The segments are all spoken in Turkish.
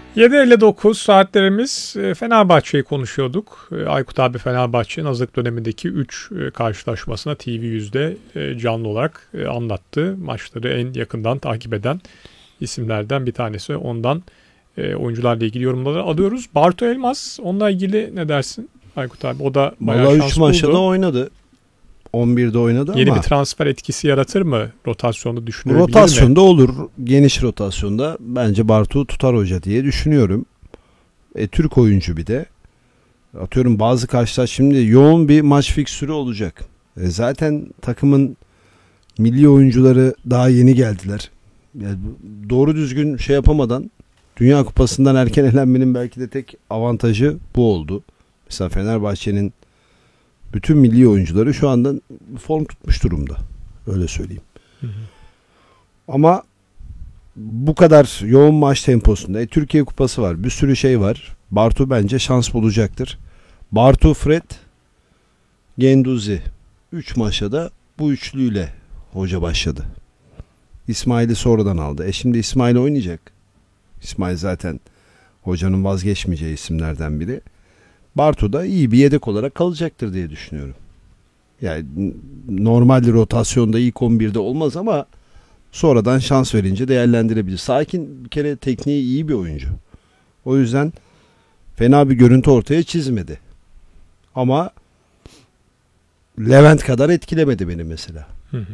7.59 saatlerimiz. Fenerbahçe'yi konuşuyorduk. Aykut abi Fenerbahçe'nin hazırlık dönemindeki 3 karşılaşmasına TV100'de canlı olarak anlattı. Maçları en yakından takip eden isimlerden bir tanesi. Ondan oyuncularla ilgili yorumları alıyoruz. Bartu Elmas, onunla ilgili ne dersin Aykut abi? O da bayağı şans 3 maçta da oynadı. 11'de oynadı Yeni ama. bir transfer etkisi yaratır mı? Rotasyonda düşünülebilir mi? Rotasyonda olur. Geniş rotasyonda bence Bartu tutar hoca diye düşünüyorum. Türk oyuncu bir de. Atıyorum bazı karşılar şimdi yoğun bir maç fiksürü olacak. Zaten takımın milli oyuncuları daha yeni geldiler. Yani doğru düzgün şey yapamadan Dünya Kupası'ndan erken elenmenin belki de tek avantajı bu oldu. Mesela Fenerbahçe'nin bütün milli oyuncuları şu anda form tutmuş durumda. Öyle söyleyeyim. Hı hı. Ama bu kadar yoğun maç temposunda Türkiye Kupası var. Bir sürü şey var. Bartu bence şans bulacaktır. Bartu, Fred, Genduzi 3 maçta da bu üçlüyle hoca başladı. İsmail'i sonradan aldı. Şimdi İsmail oynayacak. İsmail zaten hocanın vazgeçmeyeceği isimlerden biri. Bartu da iyi bir yedek olarak kalacaktır diye düşünüyorum. Yani normal rotasyonda ilk 11'de olmaz ama sonradan şans verince değerlendirebilir. Sakin, bir kere tekniği iyi bir oyuncu. O yüzden fena bir görüntü ortaya çizmedi. Ama Levent kadar etkilemedi beni mesela. Hı hı.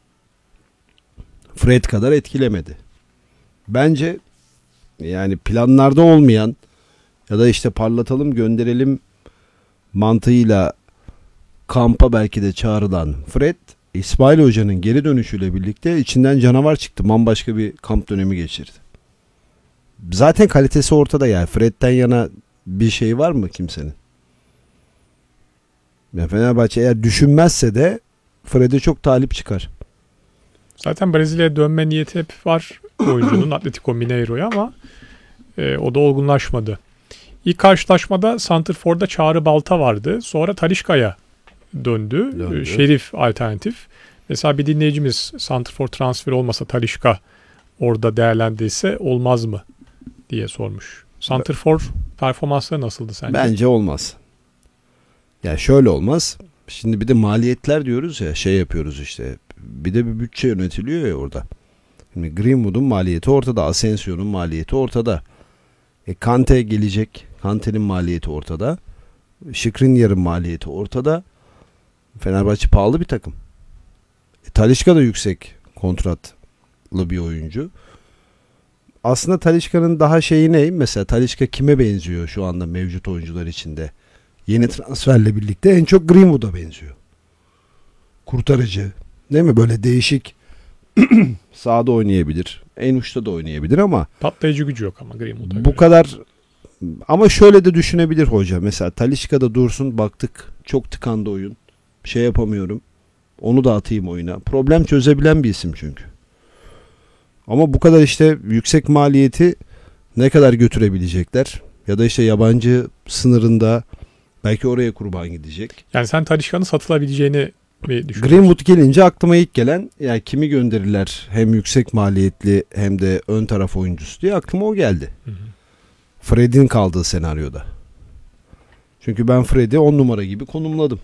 Fred kadar etkilemedi. Bence yani planlarda olmayan ya da işte parlatalım gönderelim mantığıyla kampa belki de çağrılan Fred, İsmail Hoca'nın geri dönüşüyle birlikte içinden canavar çıktı. Bambaşka bir kamp dönemi geçirdi. Zaten kalitesi ortada yani. Fred'den yana bir şey var mı kimsenin? Yani Fenerbahçe eğer düşünmezse de Fred'e çok talip çıkar. Zaten Brezilya'ya dönme niyeti hep var oyuncunun Atletico Mineiro'ya ama o da olgunlaşmadı. İlk karşılaşmada Santrfor'da Çağrı Balta vardı. Sonra Talisca'ya döndü. Şerif alternatif. Mesela bir dinleyicimiz Santrfor transferi olmasa Talisca orada değerlendirirse olmaz mı diye sormuş. Santrfor performansları nasıldı sence? Bence olmaz. Ya şöyle olmaz. Şimdi bir de maliyetler diyoruz ya, şey yapıyoruz işte. Bir de bir bütçe yönetiliyor ya orada. Şimdi Greenwood'un maliyeti ortada. Asensio'nun maliyeti ortada. Kante gelecek. Kante'nin maliyeti ortada. Skriniar'ın maliyeti ortada. Fenerbahçe pahalı bir takım. Talisca da yüksek kontratlı bir oyuncu. Aslında Talisca'nın daha şeyi ne? Mesela Talisca kime benziyor şu anda mevcut oyuncular içinde? Yeni transferle birlikte en çok Greenwood'a benziyor. Kurtarıcı. Değil mi? Böyle değişik sağda oynayabilir. En uçta da oynayabilir ama patlayıcı gücü yok ama Greenwood'a bu göre. kadar. Ama şöyle de düşünebilir hoca. Mesela Talisca'da dursun, baktık çok tıkandı oyun. Bir şey yapamıyorum. Onu da atayım oyuna. Problem çözebilen bir isim çünkü. Ama bu kadar işte yüksek maliyeti ne kadar götürebilecekler? Ya da işte yabancı sınırında belki oraya kurban gidecek. Yani sen Talisca'nın satılabileceğini mi düşünüyorsun? Greenwood gelince aklıma ilk gelen yani kimi gönderirler hem yüksek maliyetli hem de ön taraf oyuncusu diye aklıma o geldi. Hı hı. Fred'in kaldığı senaryoda. Çünkü ben Fred'i 10 numara gibi konumladım.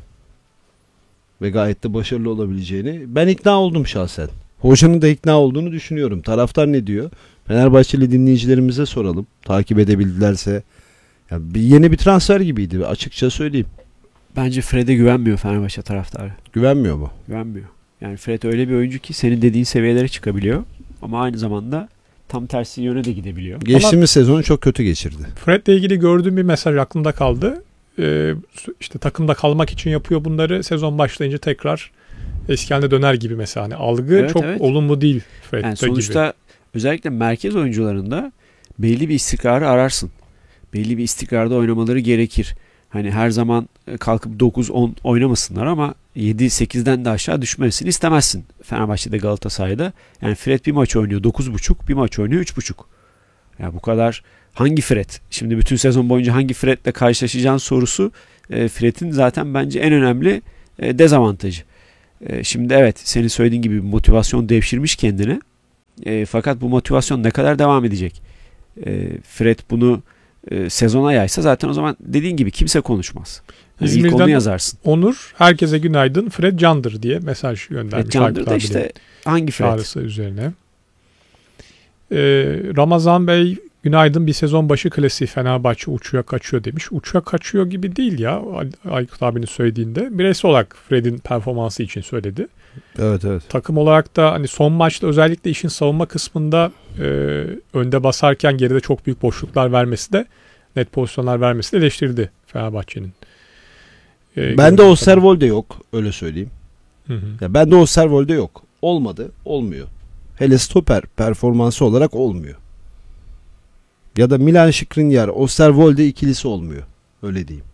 Ve gayet de başarılı olabileceğini ben ikna oldum şahsen. Hocanın da ikna olduğunu düşünüyorum. Taraftar ne diyor? Fenerbahçeli dinleyicilerimize soralım. Takip edebildilerse. Yani yeni bir transfer gibiydi açıkça söyleyeyim. Bence Fred'e güvenmiyor Fenerbahçe taraftarı. Güvenmiyor mu? Güvenmiyor. Yani Fred öyle bir oyuncu ki senin dediğin seviyelere çıkabiliyor. Ama aynı zamanda tam tersi yöne de gidebiliyor. Geçtiğimiz sezonu çok kötü geçirdi. Fred'le ilgili gördüğüm bir mesaj aklımda kaldı. İşte takımda kalmak için yapıyor bunları. Sezon başlayınca tekrar eski haline döner gibi mesela. Hani algı çok olumlu değil Fred'de yani sonuçta gibi. Özellikle merkez oyuncularında belli bir istikrarı ararsın. Belli bir istikrarda oynamaları gerekir. Hani her zaman kalkıp 9-10 oynamasınlar ama 7-8'den de aşağı düşmesini istemezsin. Fenerbahçe'de, Galatasaray'da. Yani Fred bir maç oynuyor 9.5, bir maç oynuyor 3.5. Yani bu kadar hangi Fred? Şimdi bütün sezon boyunca hangi Fred'le karşılaşacağın sorusu Fred'in zaten bence en önemli dezavantajı. Şimdi evet senin söylediğin gibi motivasyon devşirmiş kendine. Fakat bu motivasyon ne kadar devam edecek? Fred bunu sezona yaysa zaten o zaman dediğin gibi kimse konuşmaz. Yani ilk İzmir'den onu yazarsın. Onur herkese günaydın Fred Candır diye mesaj göndermiş. Fred Candır da Aykut işte abinin hangi Fred? çağrısı üzerine. Ramazan Bey günaydın, bir sezon başı klasiği Fenerbahçe uçuyor kaçıyor demiş. Uçuyor kaçıyor gibi değil ya Aykut abinin söylediğinde. Bireysel olarak Fred'in performansı için söyledi. Evet. Takım olarak da hani son maçta özellikle işin savunma kısmında önde basarken geride çok büyük boşluklar vermesi de, net pozisyonlar vermesi de eleştirdi Fenerbahçe'nin. Bende Osterwolde yok, öyle söyleyeyim. Hı. Ya bende Osterwolde yok. Olmadı, olmuyor. Hele stoper performansı olarak olmuyor. Ya da Milan Skriniar, Osterwolde ikilisi olmuyor. Öyle diyeyim.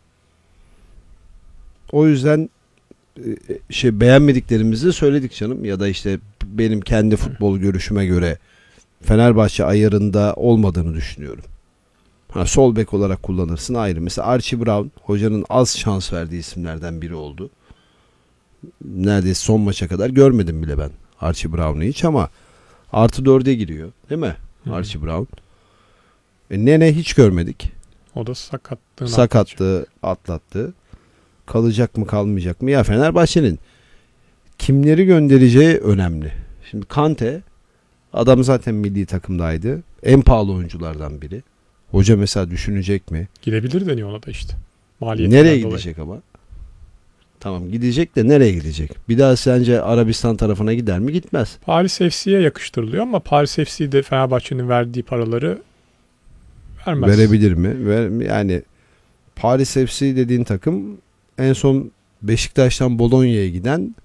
O yüzden beğenmediklerimizi söyledik canım. Ya da işte benim kendi futbol görüşüme göre Fenerbahçe ayarında olmadığını düşünüyorum. Sol bek olarak kullanırsın ayrı. Mesela Archie Brown hocanın az şans verdiği isimlerden biri oldu. Neredeyse son maça kadar görmedim bile ben Archie Brown'u hiç, ama +4'e giriyor. Değil mi? Archie Brown. Nene hiç görmedik. O da Sakatlığı atlattı. Kalacak mı kalmayacak mı? Ya Fenerbahçe'nin kimleri göndereceği önemli. Şimdi Kante, adam zaten milli takımdaydı. En pahalı oyunculardan biri. Hoca mesela düşünecek mi? Gidebilir deniyor ona da işte. Nereye gidecek ama? Tamam gidecek de nereye gidecek? Bir daha sence Arabistan tarafına gider mi? Gitmez. Paris FC'ye yakıştırılıyor ama Paris FC de Fenerbahçe'nin verdiği paraları vermez. Verebilir mi? Yani Paris FC dediğin takım en son Beşiktaş'tan Bologna'ya giden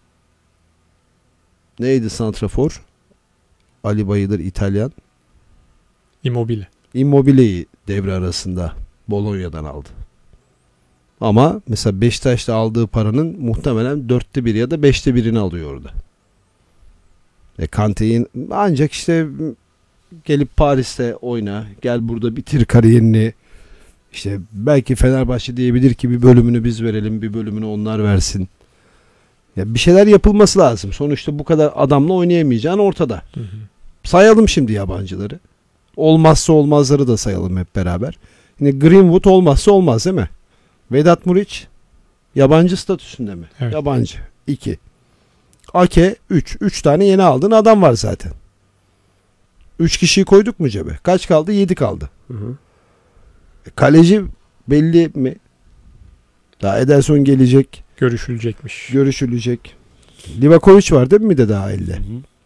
neydi santrafor? Ali Bayılır, İtalyan. Immobile'yi devre arasında Bologna'dan aldı. Ama mesela Beşiktaş'ta aldığı paranın muhtemelen 1/4 ya da 1/5'ini alıyor orada. Kante'nin ancak işte gelip Paris'te oyna, gel burada bitir kariyerini. İşte belki Fenerbahçe diyebilir ki bir bölümünü biz verelim, bir bölümünü onlar versin. Ya bir şeyler yapılması lazım. Sonuçta bu kadar adamla oynayamayacağın ortada. Hı. Sayalım şimdi yabancıları. Olmazsa olmazları da sayalım hep beraber. Yine Greenwood olmazsa olmaz değil mi? Vedat Muriç yabancı statüsünde mi? Evet. Yabancı. 2. Ake 3. 3 tane yeni aldığın adam var zaten. 3 kişiyi koyduk mu cebe? Kaç kaldı? 7 kaldı. Hı. Kaleci belli mi? Daha Ederson gelecek. Görüşülecek. Livakovic var değil mi de daha elde?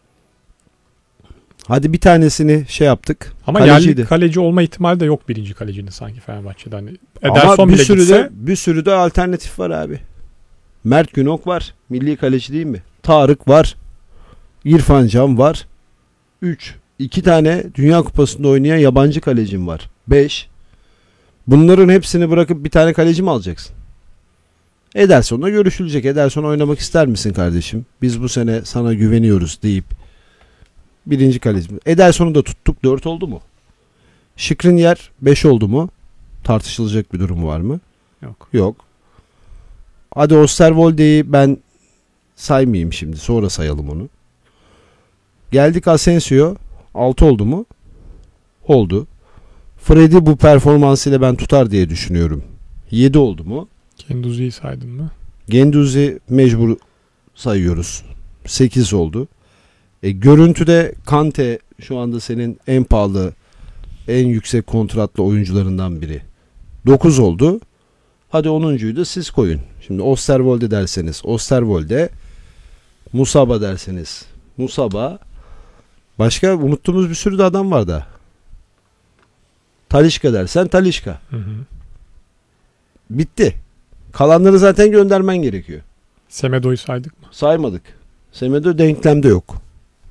Hadi bir tanesini yaptık. Ama Kaleciydi. yerli kaleci olma ihtimali de yok birinci kalecinin sanki Fenerbahçe'de. Hani Ama Ederson bile gitse bir sürü de alternatif var abi. Mert Günok var. Milli kaleci değil mi? Tarık var. İrfan Can var. 3. 2 tane Dünya Kupası'nda oynayan yabancı kalecim var. 5. Bunların hepsini bırakıp bir tane kaleci mi alacaksın? Ederson'la görüşülecek. Ederson oynamak ister misin kardeşim? Biz bu sene sana güveniyoruz deyip birinci kaleci. Ederson'u da tuttuk. 4 oldu mu? Skriniar 5 oldu mu? Tartışılacak bir durum var mı? Yok. Hadi Osterwolde'yi ben saymayayım şimdi. Sonra sayalım onu. Geldik Asensio. 6 oldu mu? Oldu. Fred'i bu performansıyla ben tutar diye düşünüyorum. 7 oldu mu? Genduzi'yi saydın mı? Genduzi mecbur sayıyoruz. 8 oldu. Görüntüde Kante şu anda senin en pahalı, en yüksek kontratlı oyuncularından biri. 9 oldu. Hadi 10'uncuyu da siz koyun. Şimdi Osterwolde derseniz Osterwolde, Musaba derseniz Musaba. Başka unuttuğumuz bir sürü de adam var da. Talisca dersen Talisca. Hı. Bitti. Kalanları zaten göndermen gerekiyor. Semedo'yu saydık mı? Saymadık. Semedo denklemde yok.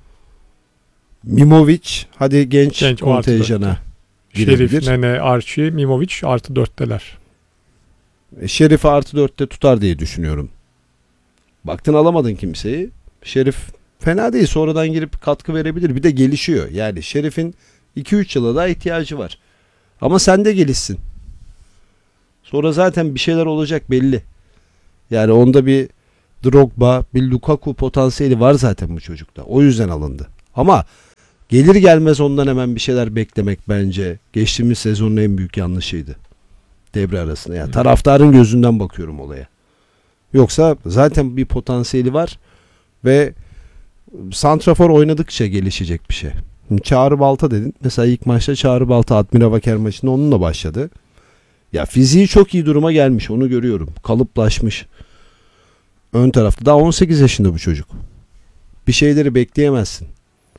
Mimovic hadi genç kontenjana girebilir. Şerif, Nene, Archie, Mimovic +4'teler. Şerif'i +4'te tutar diye düşünüyorum. Baktın alamadın kimseyi. Şerif fena değil. Sonradan girip katkı verebilir. Bir de gelişiyor. Yani Şerif'in 2-3 yıla daha ihtiyacı var. Ama sen de gelişsin. Sonra zaten bir şeyler olacak belli. Yani onda bir Drogba, bir Lukaku potansiyeli var zaten bu çocukta. O yüzden alındı. Ama Gelir gelmez ondan hemen bir şeyler beklemek bence geçtiğimiz sezonun en büyük yanlışıydı. Devre arasında. Yani taraftarın gözünden bakıyorum olaya. Yoksa zaten bir potansiyeli var ve santrafor oynadıkça gelişecek bir şey. Şimdi Çağrı Balta dedin. Mesela ilk maçta Çağrı Balta Admirabaker maçında onunla başladı. Ya fiziği çok iyi duruma gelmiş. Onu görüyorum. Kalıplaşmış. Ön tarafta. Daha 18 yaşında bu çocuk. Bir şeyleri bekleyemezsin.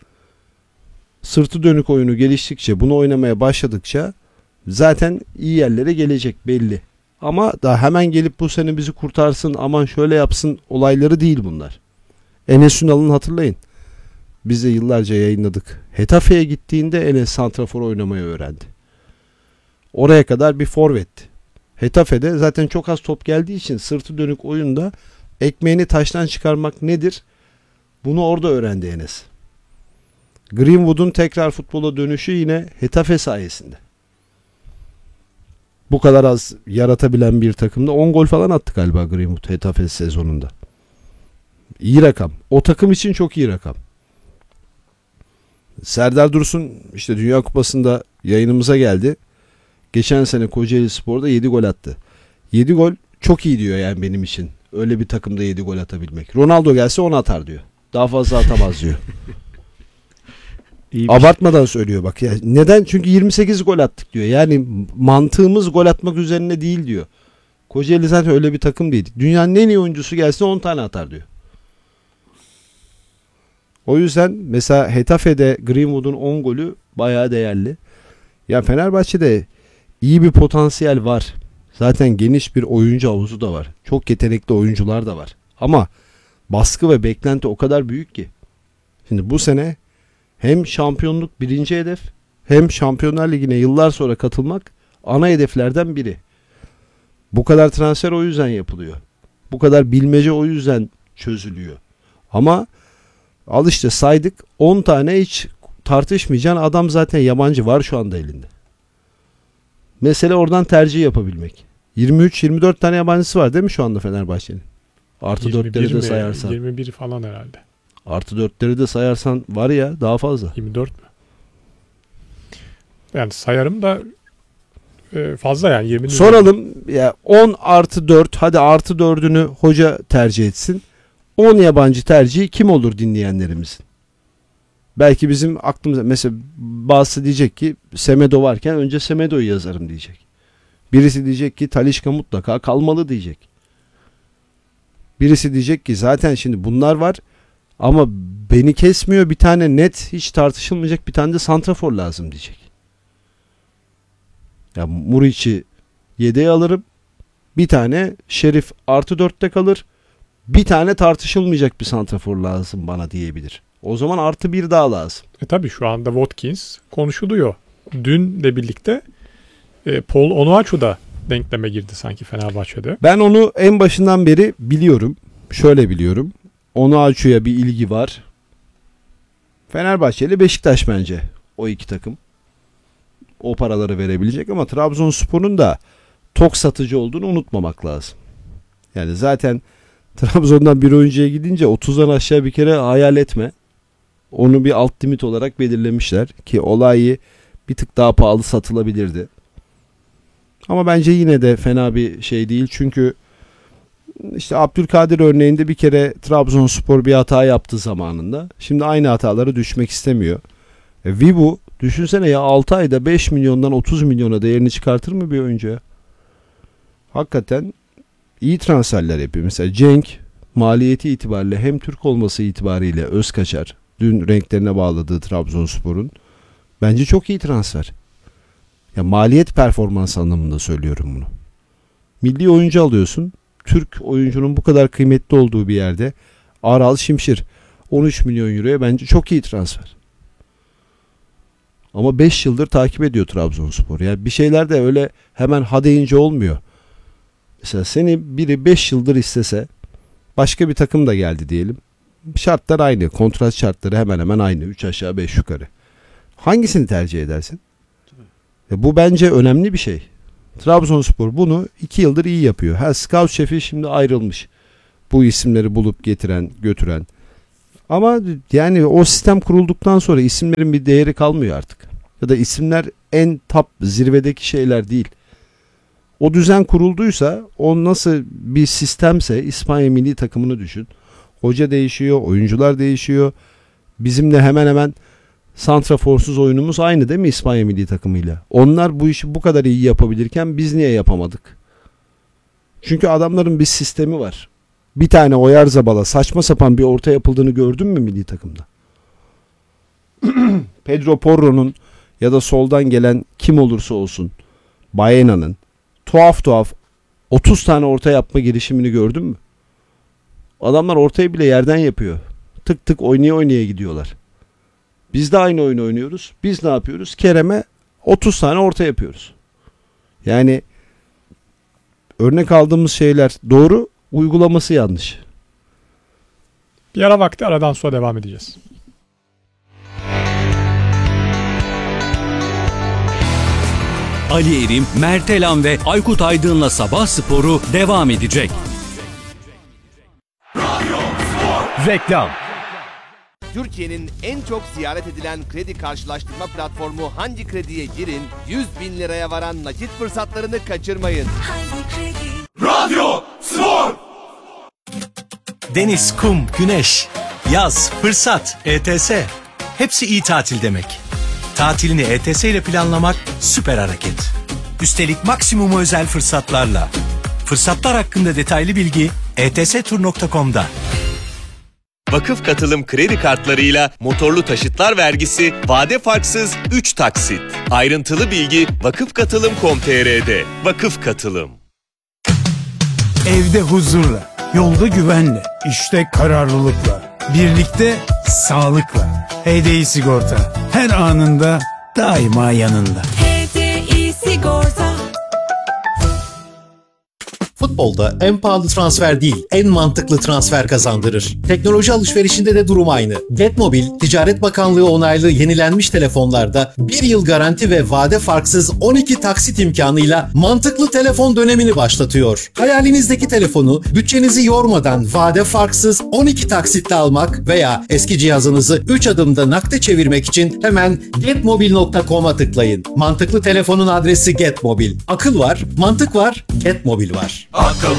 Sırtı dönük oyunu geliştikçe, bunu oynamaya başladıkça zaten iyi yerlere gelecek belli. Ama daha hemen gelip bu sene bizi kurtarsın, aman şöyle yapsın olayları değil bunlar. Enes Ünal'ın hatırlayın. Biz de yıllarca yayınladık. Hetafe'ye gittiğinde Enes santrafor oynamayı öğrendi. Oraya kadar bir forvetti. Hetafe'de zaten çok az top geldiği için sırtı dönük oyunda ekmeğini taştan çıkarmak nedir? Bunu orada öğrendi Enes. Greenwood'un tekrar futbola dönüşü yine Hetafe sayesinde. Bu kadar az yaratabilen bir takımda 10 gol falan attı galiba Greenwood Hetafe sezonunda. İyi rakam. O takım için çok iyi rakam. Serdar Dursun işte Dünya Kupası'nda yayınımıza geldi. Geçen sene Kocaeli Spor'da 7 gol attı. 7 gol çok iyi diyor yani benim için. Öyle bir takımda 7 gol atabilmek. Ronaldo gelse 10 atar diyor. Daha fazla atamaz diyor. Abartmadan söylüyor bak ya. Neden? Çünkü 28 gol attık diyor. Yani mantığımız gol atmak üzerine değil diyor. Kocaeli zaten öyle bir takım değil. Dünyanın en iyi oyuncusu gelse 10 tane atar diyor. O yüzden mesela Hetafe'de Greenwood'un 10 golü bayağı değerli. Ya Fenerbahçe'de iyi bir potansiyel var. Zaten geniş bir oyuncu havuzu da var. Çok yetenekli oyuncular da var. Ama baskı ve beklenti o kadar büyük ki. Şimdi bu sene hem şampiyonluk birinci hedef, hem Şampiyonlar Ligi'ne yıllar sonra katılmak ana hedeflerden biri. Bu kadar transfer o yüzden yapılıyor. Bu kadar bilmece o yüzden çözülüyor. Ama al işte saydık 10 tane hiç tartışmayacağın adam zaten yabancı var şu anda elinde. Mesele oradan tercih yapabilmek. 23-24 tane yabancısı var değil mi şu anda Fenerbahçe'nin? Artı 4'leri de sayarsan. 21 falan herhalde. Artı 4'leri de sayarsan var ya daha fazla. 24 mü? Yani sayarım da fazla yani 20. Soralım ya 10 artı 4 hadi artı 4'ünü hoca tercih etsin. 10 yabancı tercihi kim olur dinleyenlerimizin? Belki bizim aklımıza mesela bazısı diyecek ki Semedo varken önce Semedo'yu yazarım diyecek. Birisi diyecek ki Talisca mutlaka kalmalı diyecek. Birisi diyecek ki zaten şimdi bunlar var ama beni kesmiyor, bir tane net hiç tartışılmayacak bir tane de santrafor lazım diyecek. Ya Muriç'i yedeğe alırım. Bir tane Şerif artı 4'te kalır. Bir tane tartışılmayacak bir santrafor lazım bana diyebilir. O zaman artı bir daha lazım. Tabii şu anda Watkins konuşuluyor. Dün de birlikte Paul Onuachu da denkleme girdi sanki Fenerbahçe'de. Ben onu en başından beri biliyorum. Şöyle biliyorum. Onuachu'ya bir ilgi var. Fenerbahçe ile Beşiktaş bence o iki takım. O paraları verebilecek ama Trabzonspor'un da tok satıcı olduğunu unutmamak lazım. Yani zaten Trabzon'dan bir oyuncuya gidince 30'dan aşağı bir kere hayal etme. Onu bir alt limit olarak belirlemişler ki olayı bir tık daha pahalı satılabilirdi. Ama bence yine de fena bir şey değil. Çünkü işte Abdülkadir örneğinde bir kere Trabzonspor bir hata yaptı zamanında. Şimdi aynı hatalara düşmek istemiyor. Vibu düşünsene ya 6 ayda 5 milyondan 30 milyona değerini çıkartır mı bir oyuncuya? Hakikaten iyi transferler yapıyor. Mesela Cenk maliyeti itibariyle hem Türk olması itibariyle Özkaçar dün renklerine bağladığı Trabzonspor'un bence çok iyi transfer. Ya maliyet performans anlamında söylüyorum bunu. Milli oyuncu alıyorsun. Türk oyuncunun bu kadar kıymetli olduğu bir yerde Aral Şimşir 13 milyon euroya bence çok iyi transfer. Ama 5 yıldır takip ediyor Trabzonspor. Yani bir şeyler de öyle hemen ha deyince olmuyor. Mesela seni biri 5 yıldır istese başka bir takım da geldi diyelim. Şartlar aynı. Kontrat şartları hemen hemen aynı. 3 aşağı 5 yukarı. Hangisini tercih edersin? Bu bence önemli bir şey. Trabzonspor bunu 2 yıldır iyi yapıyor. Scout şefi şimdi ayrılmış. Bu isimleri bulup getiren, götüren. Ama yani o sistem kurulduktan sonra isimlerin bir değeri kalmıyor artık. Ya da isimler en top zirvedeki şeyler değil. O düzen kurulduysa, o nasıl bir sistemse İspanya milli takımını düşün. Hoca değişiyor, oyuncular değişiyor. Bizimle hemen hemen santraforsuz oyunumuz aynı değil mi İspanya milli takımıyla? Onlar bu işi bu kadar iyi yapabilirken biz niye yapamadık? Çünkü adamların bir sistemi var. Bir tane Oyarzabala saçma sapan bir orta yapıldığını gördün mü milli takımda? Pedro Porro'nun ya da soldan gelen kim olursa olsun Baena'nın tuhaf 30 tane orta yapma girişimini gördün mü? Adamlar ortayı bile yerden yapıyor. Tık tık oynaya gidiyorlar. Biz de aynı oyunu oynuyoruz. Biz ne yapıyoruz? Kerem'e 30 tane orta yapıyoruz. Yani örnek aldığımız şeyler doğru, uygulaması yanlış. Bir ara vakti, aradan sonra devam edeceğiz. Ali Erim, Mert Elan ve Aykut Aydın'la Sabah Sporu devam edecek. Reklam. Türkiye'nin en çok ziyaret edilen kredi karşılaştırma platformu Hangi Kredi'ye girin, 100 bin liraya varan nakit fırsatlarını kaçırmayın. Radyo Spor. Deniz, kum, güneş, yaz, fırsat, ETS. Hepsi iyi tatil demek. Tatilini ETS ile planlamak süper hareket. Üstelik maksimum özel fırsatlarla. Fırsatlar hakkında detaylı bilgi etstur.com'da. Vakıf Katılım kredi kartlarıyla motorlu taşıtlar vergisi vade farksız 3 taksit. Ayrıntılı bilgi vakıfkatılım.com.tr'de. Vakıf Katılım. Evde huzurla, yolda güvenle, işte kararlılıkla, birlikte sağlıkla. HDI Sigorta her anında daima yanında. HDI Sigorta. Futbolda en pahalı transfer değil, en mantıklı transfer kazandırır. Teknoloji alışverişinde de durum aynı. Getmobil, Ticaret Bakanlığı onaylı yenilenmiş telefonlarda 1 yıl garanti ve vade farksız 12 taksit imkanıyla mantıklı telefon dönemini başlatıyor. Hayalinizdeki telefonu bütçenizi yormadan vade farksız 12 taksitle almak veya eski cihazınızı 3 adımda nakde çevirmek için hemen getmobil.com'a tıklayın. Mantıklı telefonun adresi Getmobil. Akıl var, mantık var, Getmobil var. Akıl